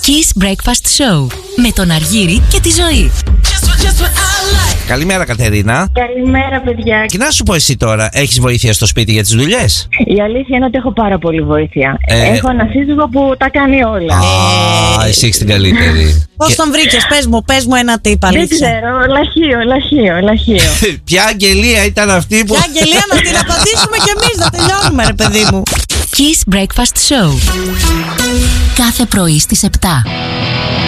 Kiss Breakfast Show με τον Αργύρη και τη Ζωή. Καλημέρα, Κατερίνα. Καλημέρα, παιδιά. Και να σου πω, εσύ τώρα έχεις βοήθεια στο σπίτι για τις δουλειές? Η αλήθεια είναι ότι έχω πάρα πολύ βοήθεια. Έχω ένα σύζυγο που τα κάνει όλα. Εσύ έχεις την καλύτερη. Πώς τον βρήκες, πες μου ένα τύπα. Δεν ξέρω, λαχείο. Ποια αγγελία ήταν αυτή που... Ποια αγγελία, να την απαντήσουμε κι εμείς, να τελειώνουμε, ρε παιδί μου. Kiss Breakfast Show. Κάθε πρωί στις 7.